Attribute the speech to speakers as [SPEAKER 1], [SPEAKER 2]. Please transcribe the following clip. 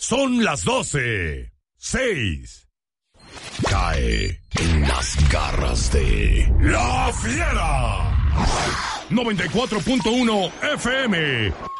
[SPEAKER 1] Son las 12:06. Cae en las garras de La Fiera. 94.1 FM.